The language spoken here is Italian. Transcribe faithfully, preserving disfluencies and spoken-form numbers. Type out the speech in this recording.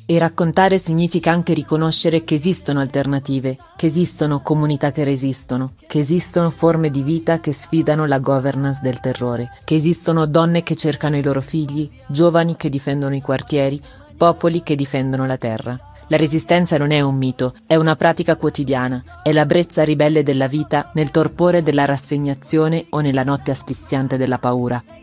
E raccontare significa anche riconoscere che esistono alternative, che esistono comunità che resistono, che esistono forme di vita che sfidano la governance del terrore, che esistono donne che cercano i loro figli, giovani che difendono i quartieri, popoli che difendono la terra. La resistenza non è un mito, è una pratica quotidiana, è la brezza ribelle della vita nel torpore della rassegnazione o nella notte asfissiante della paura.